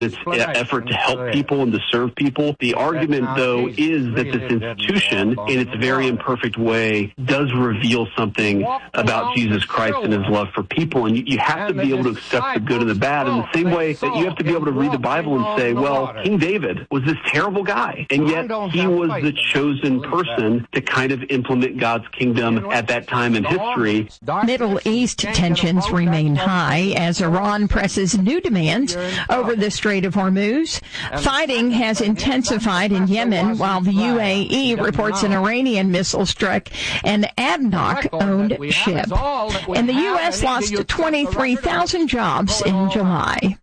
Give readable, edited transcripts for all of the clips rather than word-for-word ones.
its effort to help people and to serve people. The argument, though, is that this institution, in its very imperfect way, does reveal something about Jesus Christ and his love for people. And you have to be able to accept the good and the bad in the same way that you have to be able to read the Bible and say, well, King David was this terrible guy, and yet he was the chosen person to kind of implement God's kingdom at that time in history. Middle East tensions remain high as Iran presses new demands over the Strait of Hormuz. Fighting has intensified in Yemen, while the UAE reports an Iranian missile struck an ADNOC-owned ship. And the U.S. lost 23,000 jobs in July.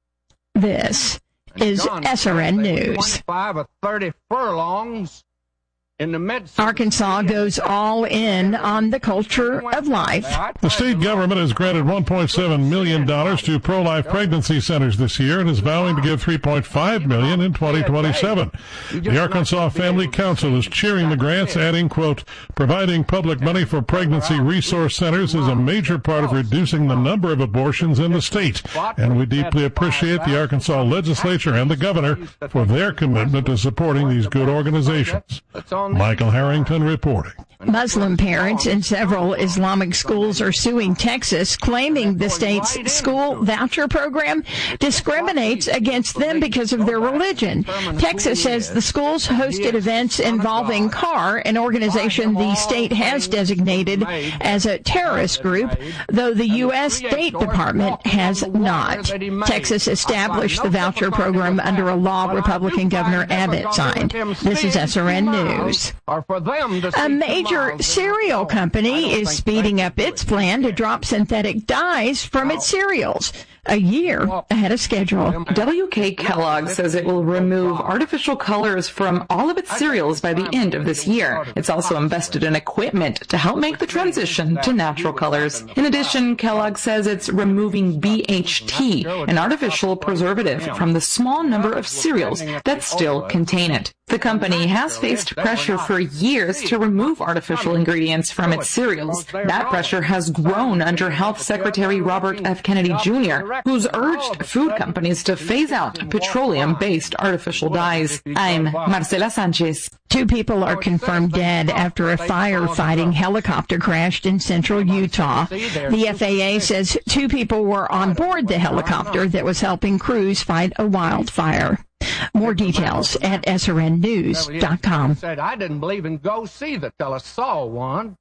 This is SRN News. 25 or 30 furlongs in the Arkansas goes all in on the culture of life. The state government has granted $1.7 million to pro-life pregnancy centers this year and is vowing to give $3.5 million in 2027. The Arkansas Family Council is cheering the grants, adding, quote, providing public money for pregnancy resource centers is a major part of reducing the number of abortions in the state, and we deeply appreciate the Arkansas legislature and the governor for their commitment to supporting these good organizations. Michael Harrington reporting. Muslim parents in several Islamic schools are suing Texas, claiming the state's school voucher program discriminates against them because of their religion. Texas says the schools hosted events involving CAR, an organization the state has designated as a terrorist group, though the U.S. State Department has not. Texas established the voucher program under a law Republican Governor Abbott signed. This is SRN News. A major cereal company is speeding up its plan to drop synthetic dyes from its cereals a year ahead of schedule. WK Kellogg says it will remove artificial colors from all of its cereals by the end of this year. It's also invested in equipment to help make the transition to natural colors. In addition, Kellogg says it's removing BHT, an artificial preservative, from the small number of cereals that still contain it. The company has faced pressure for years to remove artificial ingredients from its cereals. That pressure has grown under Health Secretary Robert F. Kennedy Jr., who's urged food companies to phase out petroleum-based artificial dyes. I'm Marcela Sanchez. 2 people are confirmed dead after a firefighting helicopter crashed in central Utah. The FAA says 2 people were on board the helicopter that was helping crews fight a wildfire. More details at srnnews.com. Said, I didn't believe in ghosts either till I saw one.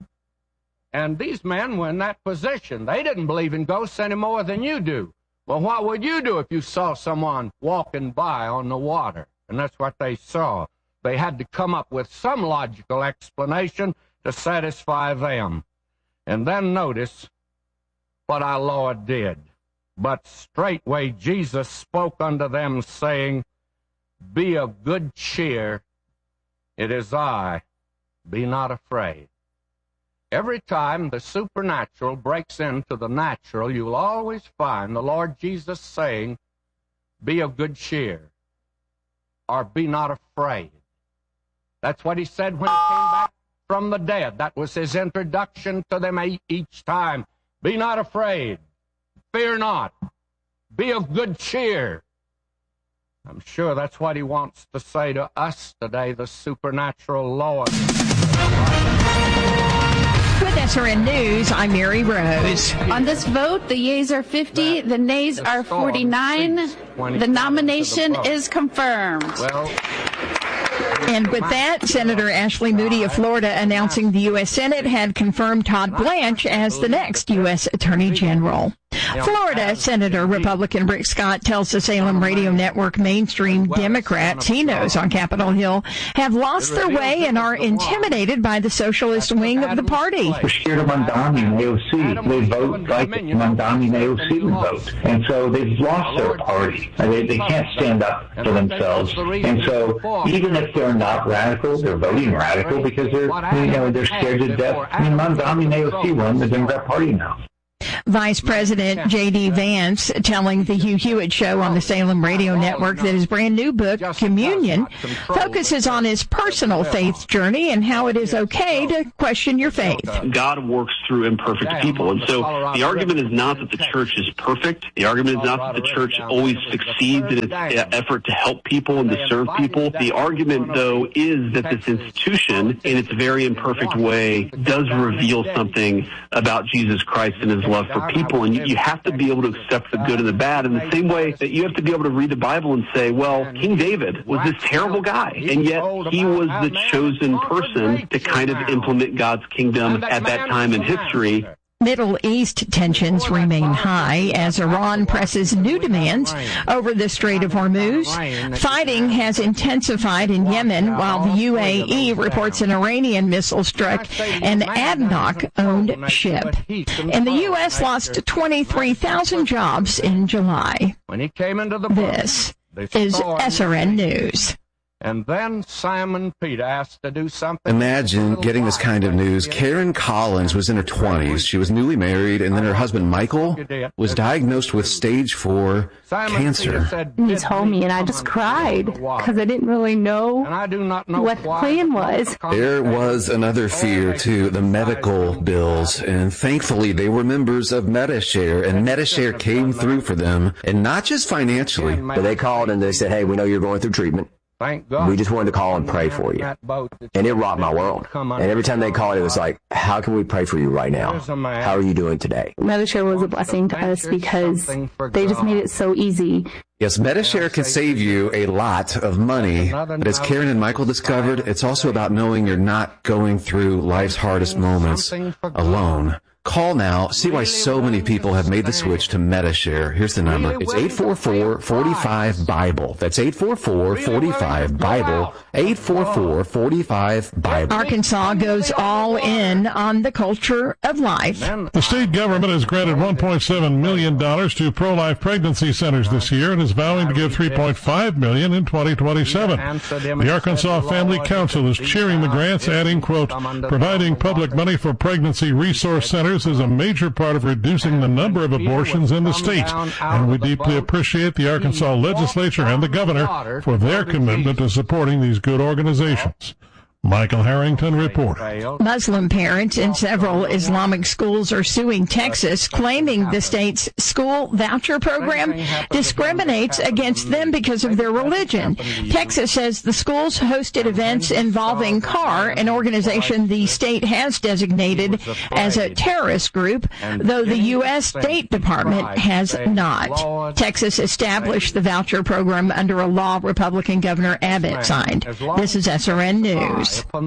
And these men were in that position. They didn't believe in ghosts any more than you do. Well, what would you do if you saw someone walking by on the water? And that's what they saw. They had to come up with some logical explanation to satisfy them. And then notice what our Lord did. But straightway Jesus spoke unto them, saying, Be of good cheer, it is I, be not afraid. Every time the supernatural breaks into the natural, you'll always find the Lord Jesus saying, Be of good cheer, or be not afraid. That's what he said when he came back from the dead. That was his introduction to them each time. Be not afraid. Fear not. Be of good cheer. I'm sure that's what he wants to say to us today, the supernatural Lord. With SRN News, I'm Mary Rose. On this vote, the yeas are 50, the nays are 49. The nomination is confirmed. And with that, Senator Ashley Moody of Florida announcing the U.S. Senate had confirmed Todd Blanche as the next U.S. Attorney General. Florida Senator Republican Rick Scott tells the Salem Radio Network mainstream Democrats he knows on Capitol Hill have lost their way and are intimidated by the socialist wing of the party. They're scared of Mondani and AOC. They vote like Mondani and AOC would vote. And so they've lost their party. They can't stand up for themselves. And so even if they're not radical, they're voting radical because they're scared to death. I mean, Mondani and AOC run the Democrat Party now. Vice President J.D. Vance telling the Hugh Hewitt Show on the Salem Radio Network that his brand new book, Communion, focuses on his personal faith journey and how it is okay to question your faith. God works through imperfect people. And so the argument is not that the church is perfect. The argument is not that the church always succeeds in its effort to help people and to serve people. The argument, though, is that this institution, in its very imperfect way, does reveal something about Jesus Christ and his love for people. And you have to be able to accept the good and the bad in the same way that you have to be able to read the Bible and say, well, King David was this terrible guy, and yet he was the chosen person to kind of implement God's kingdom at that time in history. Middle East tensions remain high as Iran presses new demands over the Strait of Hormuz. Fighting has intensified in Yemen, while the UAE reports an Iranian missile struck an ADNOC-owned ship. And the U.S. lost 23,000 jobs in July. This is SRN News. And then Simon Peter asked to do something. Imagine getting this kind of news. Karen Collins was in her 20s. She was newly married, and then her husband, Michael, was diagnosed with stage 4 cancer. He told me, and I just cried because I didn't really know what the plan was. There was another fear, too, the medical bills. And thankfully, they were members of Medi-Share, and Medi-Share came through for them, and not just financially. But they called and they said, hey, we know you're going through treatment. We just wanted to call and pray for you. And it rocked my world. And every time they called, it was like, how can we pray for you right now? How are you doing today? Medi-Share was a blessing to us because they just made it so easy. Yes, Medi-Share can save you a lot of money, but as Karen and Michael discovered, it's also about knowing you're not going through life's hardest moments alone. Call now. See why so many people have made the switch to Medi-Share. Here's the number. It's 844-45-BIBLE. That's 844-45-BIBLE. 844-45-BIBLE. Arkansas goes all in on the culture of life. The state government has granted $1.7 million to pro-life pregnancy centers this year and is vowing to give $3.5 million in 2027. The Arkansas Family Council is cheering the grants, adding, quote, providing public money for pregnancy resource centers is a major part of reducing the number of abortions in the state, and we deeply appreciate the Arkansas legislature and the governor for their commitment to supporting these good organizations. Michael Harrington reporting. Muslim parents in several Islamic schools are suing Texas, claiming the state's school voucher program discriminates against them because of their religion. Texas says the schools hosted events involving CAR, an organization the state has designated as a terrorist group, though the U.S. State Department has not. Texas established the voucher program under a law Republican Governor Abbott signed. This is SRN News.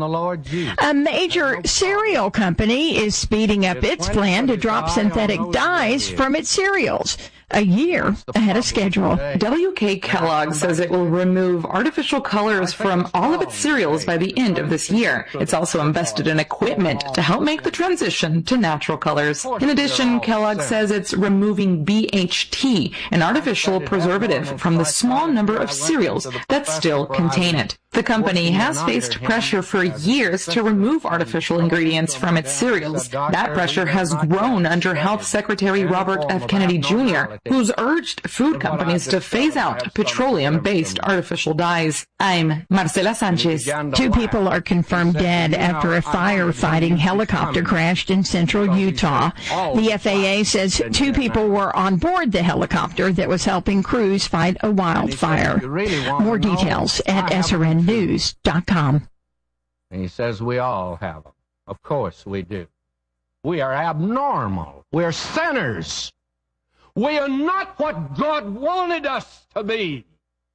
A major cereal company is speeding up its plan to drop synthetic dyes from its cereals, a year ahead of schedule. WK Kellogg says it will remove artificial colors from all of its cereals by the end of this year. It's also invested in equipment to help make the transition to natural colors. In addition, Kellogg says it's removing BHT, an artificial preservative, from the small number of cereals that still contain it. The company has faced pressure for years to remove artificial ingredients from its cereals. That pressure has grown under Health Secretary Robert F. Kennedy Jr., who's urged food companies to phase out petroleum-based artificial dyes. I'm Marcela Sanchez. 2 people are confirmed dead after a firefighting helicopter crashed in central Utah. The FAA says 2 people were on board the helicopter that was helping crews fight a wildfire. More details at SRNnews.com. And he says we all have them. Of course we do. We are abnormal. We're sinners. We are not what God wanted us to be.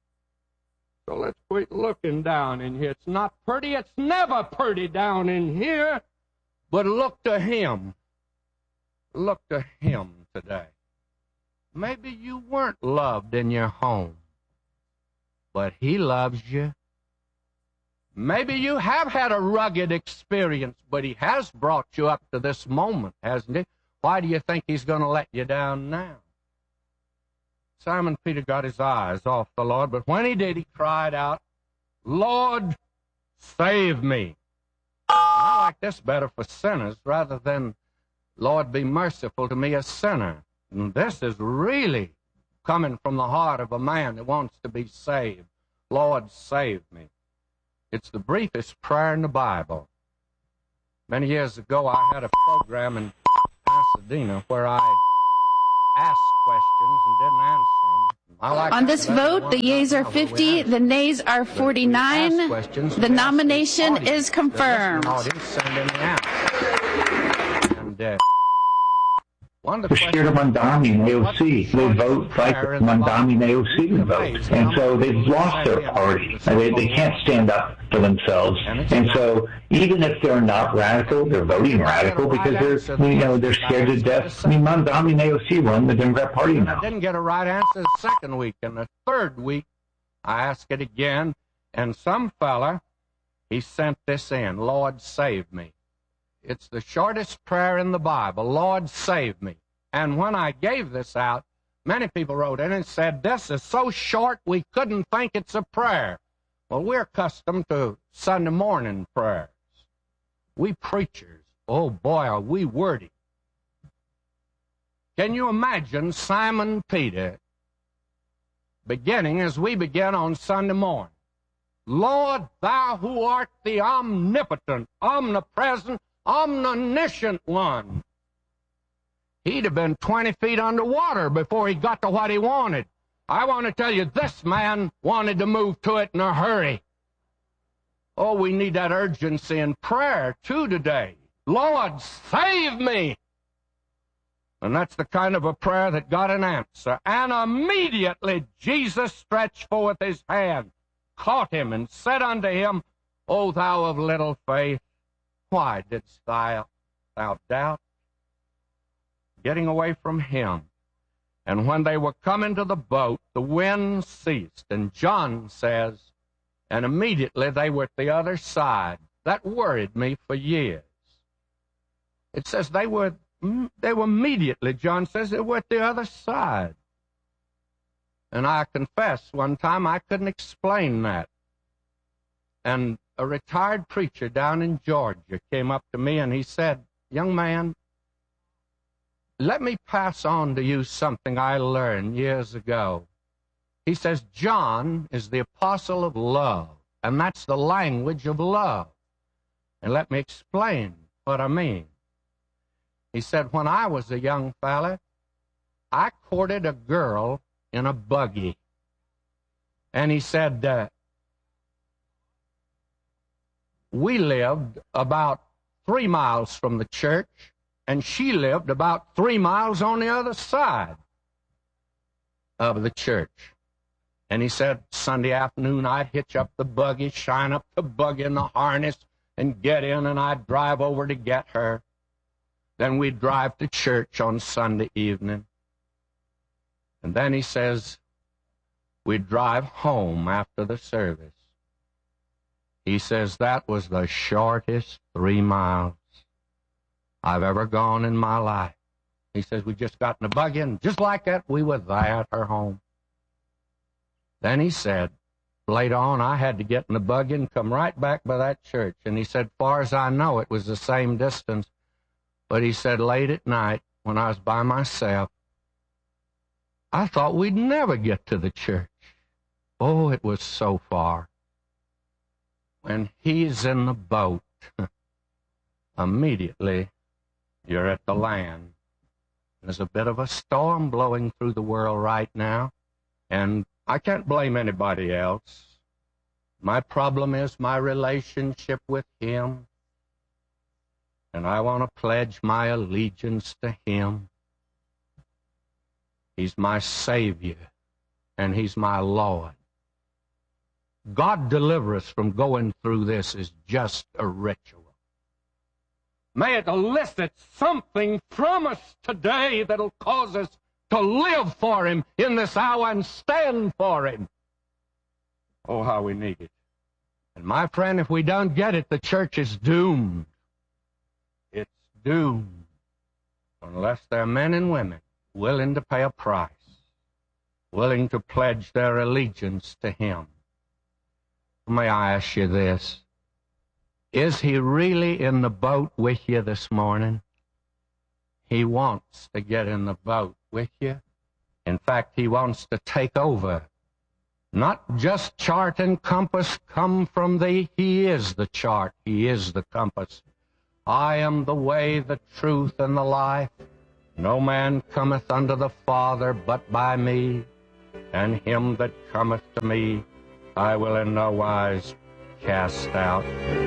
So let's quit looking down in here. It's not pretty. It's never pretty down in here. But look to Him. Look to Him today. Maybe you weren't loved in your home, but He loves you. Maybe you have had a rugged experience, but He has brought you up to this moment, hasn't He? Why do you think He's going to let you down now? Simon Peter got his eyes off the Lord, but when he did, he cried out, Lord, save me. And I like this better for sinners rather than Lord, be merciful to me, a sinner. And this is really coming from the heart of a man that wants to be saved. Lord, save me. It's the briefest prayer in the Bible. Many years ago, I had a program in Pasadena where I asked questions and didn't answer them. On this vote, the yeas are 50, the nays are 49. The nomination is confirmed. The share of Mamdani and AOC. They vote like Mamdani and AOC vote. And so they've lost their party. They can't stand up for themselves. And so even if they're not radical, they're voting radical because they're scared to death. I mean, Mamdani and AOC run the Democrat Party now. I didn't get a right answer the second week. And the third week, I asked it again. And some fella, he sent this in, Lord, save me. It's the shortest prayer in the Bible, Lord, save me. And when I gave this out, many people wrote in and said, this is so short we couldn't think it's a prayer. Well, we're accustomed to Sunday morning prayers. We preachers, oh boy, are we wordy. Can you imagine Simon Peter beginning as we begin on Sunday morning? Lord, thou who art the omnipotent, omnipresent, omniscient one. He'd have been 20 feet underwater before he got to what he wanted. I want to tell you, this man wanted to move to it in a hurry. Oh, we need that urgency in prayer, too, today. Lord, save me. And that's the kind of a prayer that got an answer. And immediately Jesus stretched forth his hand, caught him, and said unto him, O thou of little faith, why didst thou doubt? Getting away from him. And when they were coming to the boat, the wind ceased. And John says, and immediately they were at the other side. That worried me for years. It says they were immediately, John says, they were at the other side. And I confess, one time I couldn't explain that. And a retired preacher down in Georgia came up to me and he said, young man, let me pass on to you something I learned years ago. He says, John is the apostle of love, and that's the language of love. And let me explain what I mean. He said, when I was a young fella, I courted a girl in a buggy. And he said, we lived about 3 miles from the church, and she lived about 3 miles on the other side of the church. And he said, Sunday afternoon, I'd hitch up the buggy, shine up the buggy in the harness, and get in, and I'd drive over to get her. Then we'd drive to church on Sunday evening. And then he says, we'd drive home after the service. He says, that was the shortest 3 miles I've ever gone in my life. He says, we just got in the buggy, and just like that, we were there at her home. Then he said, later on, I had to get in the buggy and come right back by that church. And he said, far as I know, it was the same distance. But he said, late at night, when I was by myself, I thought we'd never get to the church. Oh, it was so far. When he's in the boat, immediately you're at the land. There's a bit of a storm blowing through the world right now, and I can't blame anybody else. My problem is my relationship with him, and I want to pledge my allegiance to him. He's my Savior, and he's my Lord. God deliver us from going through this is just a ritual. May it elicit something from us today that'll cause us to live for him in this hour and stand for him. Oh, how we need it. And my friend, if we don't get it, the church is doomed. It's doomed. Unless there are men and women willing to pay a price, willing to pledge their allegiance to him. May I ask you this? Is he really in the boat with you this morning? He wants to get in the boat with you. In fact, he wants to take over. Not just chart and compass come from thee. He is the chart. He is the compass. I am the way, the truth, and the life. No man cometh unto the Father but by me. And him that cometh to me, I will in no wise cast out.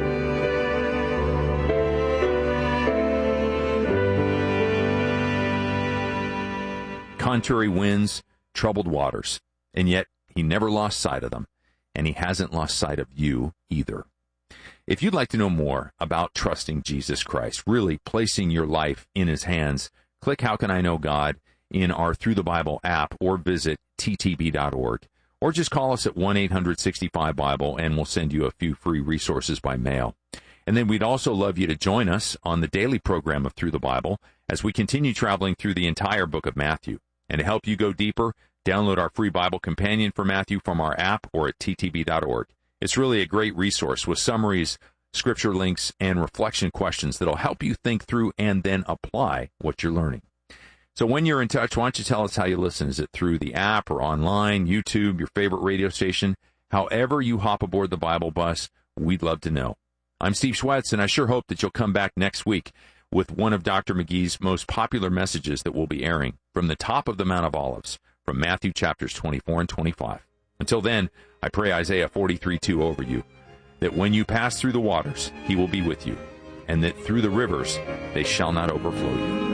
Contrary winds, troubled waters, and yet he never lost sight of them, and he hasn't lost sight of you either. If you'd like to know more about trusting Jesus Christ, really placing your life in his hands, click How Can I Know God in our Through the Bible app or visit ttb.org, or just call us at 1-800-65-BIBLE and we'll send you a few free resources by mail. And then we'd also love you to join us on the daily program of Through the Bible as we continue traveling through the entire book of Matthew. And to help you go deeper, download our free Bible companion for Matthew from our app or at ttb.org. It's really a great resource with summaries, scripture links, and reflection questions that'll help you think through and then apply what you're learning. So when you're in touch, why don't you tell us how you listen? Is it through the app or online, YouTube, your favorite radio station? However you hop aboard the Bible bus, we'd love to know. I'm Steve Schwetz, and I sure hope that you'll come back next week with one of Dr. McGee's most popular messages that we'll be airing from the top of the Mount of Olives, from Matthew chapters 24 and 25. Until then, I pray Isaiah 43:2 over you, that when you pass through the waters, he will be with you, and that through the rivers, they shall not overflow you.